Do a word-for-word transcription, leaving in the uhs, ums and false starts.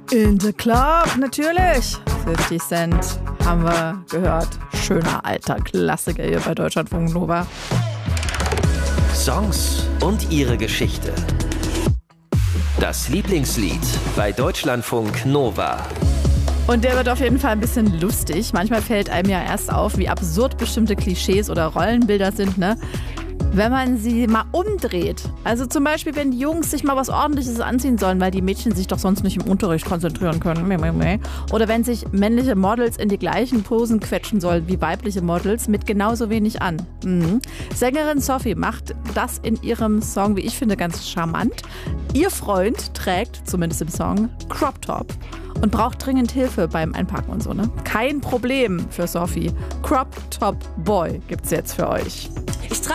In the Club, natürlich. fifty Cent haben wir gehört. Schöner alter Klassiker hier bei Deutschlandfunk Nova. Songs und ihre Geschichte. Das Lieblingslied bei Deutschlandfunk Nova. Und der wird auf jeden Fall ein bisschen lustig. Manchmal fällt einem ja erst auf, wie absurd bestimmte Klischees oder Rollenbilder sind, ne? Wenn man sie mal umdreht. Also zum Beispiel, wenn die Jungs sich mal was Ordentliches anziehen sollen, weil die Mädchen sich doch sonst nicht im Unterricht konzentrieren können. Oder wenn sich männliche Models in die gleichen Posen quetschen sollen wie weibliche Models mit genauso wenig an. Mhm. Sängerin Sophie macht das in ihrem Song, wie ich finde, ganz charmant. Ihr Freund trägt, zumindest im Song, Crop Top und braucht dringend Hilfe beim Einpacken und so, ne? Kein Problem für Sophie. Crop Top Boy gibt's jetzt für euch.